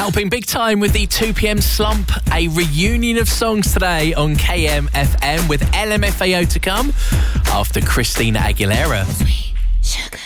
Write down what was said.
Helping big time with the 2pm slump, a reunion of songs today on KMFM with LMFAO to come after Christina Aguilera. Sweet sugar.